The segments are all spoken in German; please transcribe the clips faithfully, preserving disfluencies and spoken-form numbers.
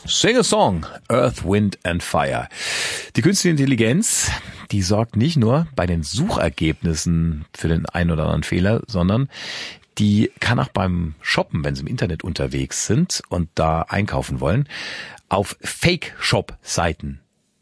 Sing a Song, Earth, Wind and Fire. Die künstliche Intelligenz, die sorgt nicht nur bei den Suchergebnissen für den einen oder anderen Fehler, sondern die kann auch beim Shoppen, wenn Sie im Internet unterwegs sind und da einkaufen wollen, auf Fake-Shop-Seiten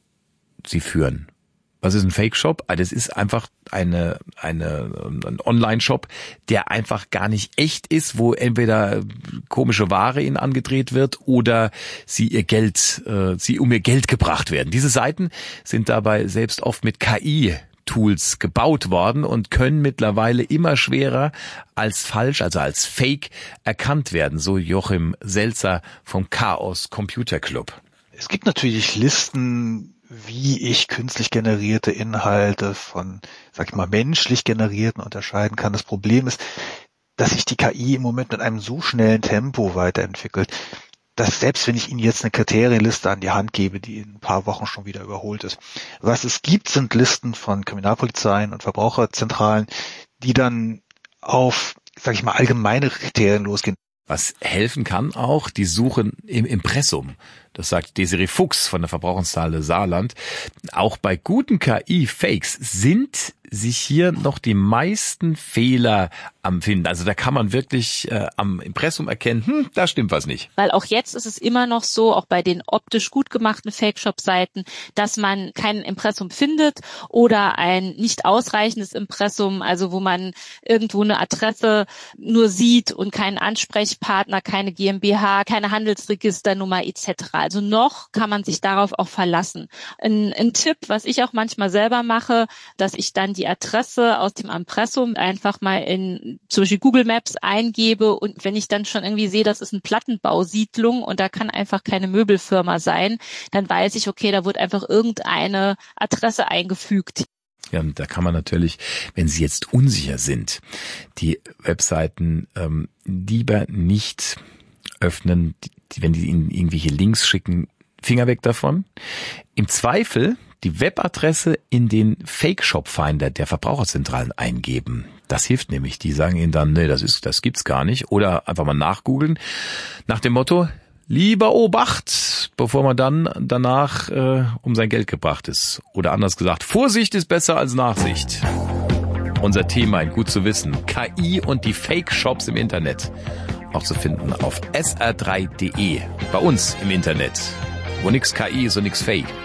Sie führen. Was ist ein Fake-Shop? Das ist einfach eine, eine, ein Online-Shop, der einfach gar nicht echt ist, wo entweder komische Ware ihnen angedreht wird oder sie ihr Geld, äh, sie um ihr Geld gebracht werden. Diese Seiten sind dabei selbst oft mit K I-Tools gebaut worden und können mittlerweile immer schwerer als falsch, also als Fake erkannt werden. So Joachim Selzer vom Chaos Computer Club. Es gibt natürlich Listen, wie ich künstlich generierte Inhalte von, sag ich mal, menschlich generierten unterscheiden kann. Das Problem ist, dass sich die K I im Moment mit einem so schnellen Tempo weiterentwickelt, dass selbst wenn ich Ihnen jetzt eine Kriterienliste an die Hand gebe, die in ein paar Wochen schon wieder überholt ist. Was es gibt, sind Listen von Kriminalpolizeien und Verbraucherzentralen, die dann auf, sag ich mal, allgemeine Kriterien losgehen. Was helfen kann auch, die Suche im Impressum. Das sagt Desiree Fuchs von der Verbraucherzentrale Saarland. Auch bei guten K I-Fakes sind sich hier noch die meisten Fehler am Finden. Also da kann man wirklich äh, am Impressum erkennen, hm, da stimmt was nicht. Weil auch jetzt ist es immer noch so, auch bei den optisch gut gemachten Fake-Shop-Seiten, dass man kein Impressum findet oder ein nicht ausreichendes Impressum, also wo man irgendwo eine Adresse nur sieht und keinen Ansprechpartner, keine GmbH, keine Handelsregisternummer et cetera. Also noch kann man sich darauf auch verlassen. Ein, ein Tipp, was ich auch manchmal selber mache, dass ich dann die Adresse aus dem Impressum einfach mal in zum Beispiel Google Maps eingebe und wenn ich dann schon irgendwie sehe, das ist eine Plattenbausiedlung und da kann einfach keine Möbelfirma sein, dann weiß ich, okay, da wird einfach irgendeine Adresse eingefügt. Ja, da kann man natürlich, wenn Sie jetzt unsicher sind, die Webseiten ähm, lieber nicht öffnen, die, wenn die Ihnen irgendwelche Links schicken, Finger weg davon. Im Zweifel die Webadresse in den Fake-Shop-Finder der Verbraucherzentralen eingeben. Das hilft nämlich. Die sagen Ihnen dann, nee, das ist, das gibt's gar nicht. Oder einfach mal nachgoogeln. Nach dem Motto, lieber Obacht, bevor man dann danach äh, um sein Geld gebracht ist. Oder anders gesagt, Vorsicht ist besser als Nachsicht. Unser Thema, ein gut zu wissen, K I und die Fake-Shops im Internet. Auch zu finden auf S R drei Punkt de, bei uns im Internet, wo nix K I ist und nix Fake.